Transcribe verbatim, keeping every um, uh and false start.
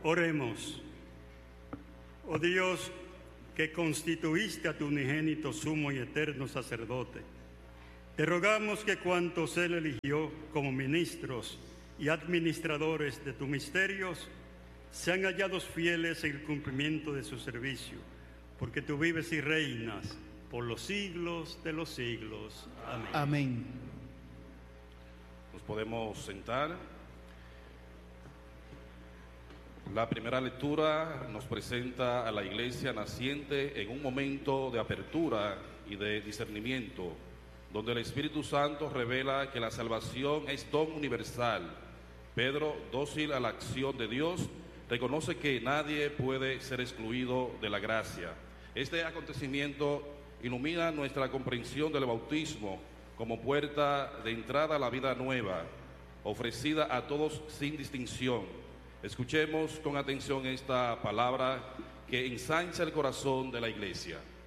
Oremos. Oh Dios, que constituiste a tu unigénito sumo y eterno sacerdote, te rogamos que cuantos él eligió como ministros y administradores de tus misterios sean hallados fieles en el cumplimiento de su servicio, porque tú vives y reinas por los siglos de los siglos. Amén. Amén. Nos podemos sentar. La primera lectura nos presenta a la iglesia naciente en un momento de apertura y de discernimiento, donde el Espíritu Santo revela que la salvación es don universal. Pedro, dócil a la acción de Dios, reconoce que nadie puede ser excluido de la gracia. Este acontecimiento ilumina nuestra comprensión del bautismo como puerta de entrada a la vida nueva, ofrecida a todos sin distinción. Escuchemos con atención esta palabra que ensancha el corazón de la iglesia.